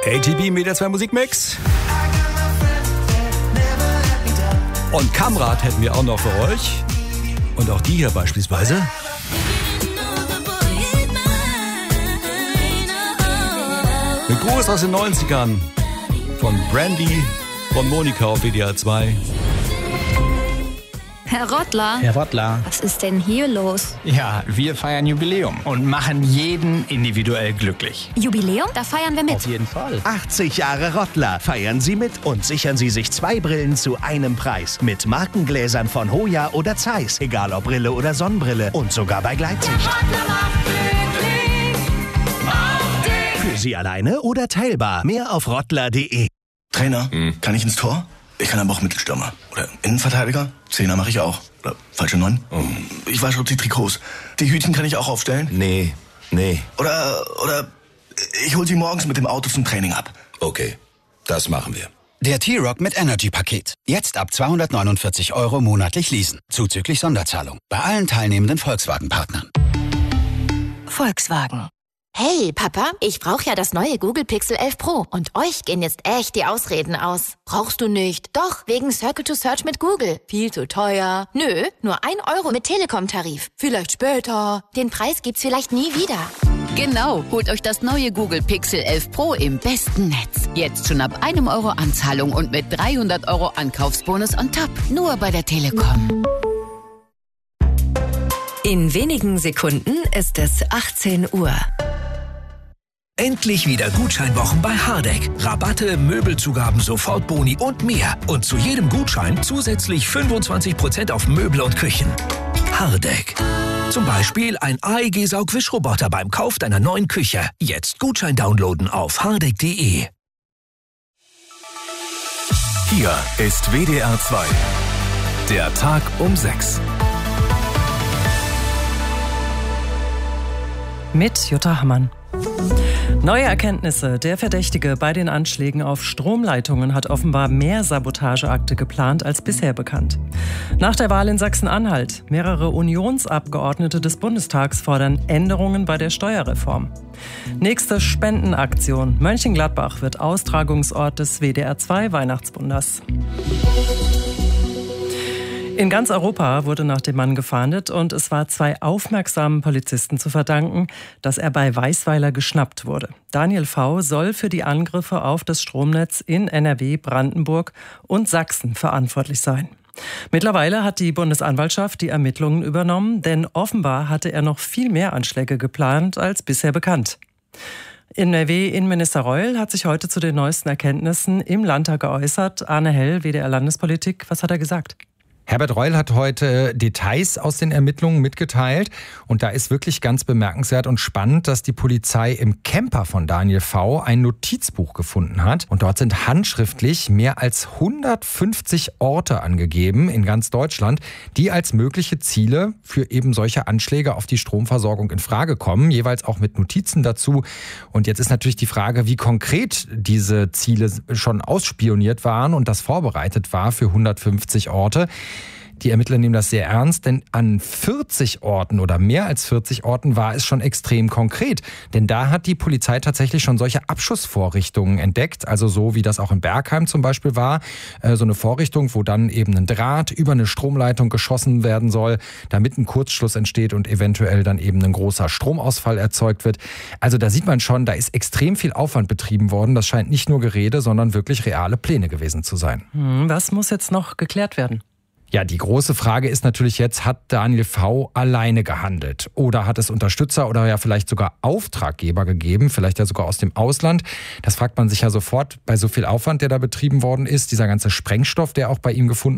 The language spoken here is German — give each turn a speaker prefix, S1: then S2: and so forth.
S1: ATB mit der 2 Musikmix. Und Kamrad hätten wir auch noch für euch. Und auch die hier beispielsweise. Mit Gruß aus den 90ern von Brandy, von Monika auf WDR 2.
S2: Herr Rottler.
S3: Herr Rottler.
S2: Was ist denn hier los?
S3: Ja, wir feiern Jubiläum und machen jeden individuell glücklich.
S2: Jubiläum? Da feiern wir mit.
S3: Auf jeden Fall.
S4: 80 Jahre Rottler. Feiern Sie mit und sichern Sie sich 2 Brillen zu einem Preis. Mit Markengläsern von Hoya oder Zeiss. Egal ob Brille oder Sonnenbrille. Und sogar bei Gleitsicht. Für Sie alleine oder teilbar. Mehr auf rottler.de.
S5: Trainer, kann ich ins Tor? Ich kann aber auch Mittelstürmer. Oder Innenverteidiger? Zehner mache ich auch. Oder falsche 9? Ich wasche die Trikots. Die Hütchen kann ich auch aufstellen?
S6: Nee.
S5: Oder ich hol sie morgens mit dem Auto zum Training ab.
S6: Okay, das machen wir.
S7: Der T-Rock mit Energy-Paket. Jetzt ab 249 € monatlich leasen. Zuzüglich Sonderzahlung. Bei allen teilnehmenden Volkswagen-Partnern.
S8: Volkswagen. Hey, Papa, ich brauche ja das neue Google Pixel 11 Pro. Und euch gehen jetzt echt die Ausreden aus. Brauchst du nicht? Doch, wegen Circle to Search mit Google. Viel zu teuer. Nö, nur 1 € mit Telekom-Tarif. Vielleicht später. Den Preis gibt's vielleicht nie wieder.
S9: Genau, holt euch das neue Google Pixel 11 Pro im besten Netz. Jetzt schon ab 1 € Anzahlung und mit 300 € Ankaufsbonus on top. Nur bei der Telekom.
S10: In wenigen Sekunden ist es 18 Uhr.
S11: Endlich wieder Gutscheinwochen bei Hardegg. Rabatte, Möbelzugaben, Sofortboni und mehr. Und zu jedem Gutschein zusätzlich 25% auf Möbel und Küchen. Hardegg. Zum Beispiel ein AEG-Saugwischroboter beim Kauf deiner neuen Küche. Jetzt Gutschein downloaden auf hardegg.de.
S12: Hier ist WDR 2. Der Tag um 6.
S13: Mit Jutta Hammann. Neue Erkenntnisse. Der Verdächtige bei den Anschlägen auf Stromleitungen hat offenbar mehr Sabotageakte geplant als bisher bekannt. Nach der Wahl in Sachsen-Anhalt. Mehrere Unionsabgeordnete des Bundestags fordern Änderungen bei der Steuerreform. Nächste Spendenaktion. Mönchengladbach wird Austragungsort des WDR 2 Weihnachtswunders. In ganz Europa wurde nach dem Mann gefahndet und es war 2 aufmerksamen Polizisten zu verdanken, dass er bei Weisweiler geschnappt wurde. Daniel V. soll für die Angriffe auf das Stromnetz in NRW, Brandenburg und Sachsen verantwortlich sein. Mittlerweile hat die Bundesanwaltschaft die Ermittlungen übernommen, denn offenbar hatte er noch viel mehr Anschläge geplant als bisher bekannt. NRW-Innenminister Reul hat sich heute zu den neuesten Erkenntnissen im Landtag geäußert. Arne Hell, WDR Landespolitik, was hat er gesagt?
S14: Herbert Reul hat heute Details aus den Ermittlungen mitgeteilt und da ist wirklich ganz bemerkenswert und spannend, dass die Polizei im Camper von Daniel V. ein Notizbuch gefunden hat und dort sind handschriftlich mehr als 150 Orte angegeben in ganz Deutschland, die als mögliche Ziele für eben solche Anschläge auf die Stromversorgung in Frage kommen, jeweils auch mit Notizen dazu. Und jetzt ist natürlich die Frage, wie konkret diese Ziele schon ausspioniert waren und das vorbereitet war für 150 Orte. Die Ermittler nehmen das sehr ernst, denn an 40 Orten oder mehr als 40 Orten war es schon extrem konkret. Denn da hat die Polizei tatsächlich schon solche Abschussvorrichtungen entdeckt, also so wie das auch in Bergheim zum Beispiel war. So eine Vorrichtung, wo dann eben ein Draht über eine Stromleitung geschossen werden soll, damit ein Kurzschluss entsteht und eventuell dann eben ein großer Stromausfall erzeugt wird. Also da sieht man schon, da ist extrem viel Aufwand betrieben worden. Das scheint nicht nur Gerede, sondern wirklich reale Pläne gewesen zu sein.
S13: Was muss jetzt noch geklärt werden?
S14: Ja, die große Frage ist natürlich jetzt, hat Daniel V. alleine gehandelt? Oder hat es Unterstützer oder ja vielleicht sogar Auftraggeber gegeben, vielleicht ja sogar aus dem Ausland? Das fragt man sich ja sofort bei so viel Aufwand, der da betrieben worden ist, dieser ganze Sprengstoff, der auch bei ihm gefunden